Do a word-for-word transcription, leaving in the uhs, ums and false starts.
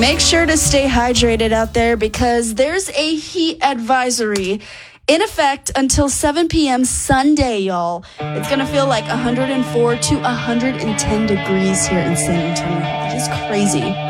Make sure to stay hydrated out there because there's a heat advisory in effect until seven p.m. Sunday, y'all. It's going to feel like one hundred four to one hundred ten degrees here in San Antonio. That is crazy.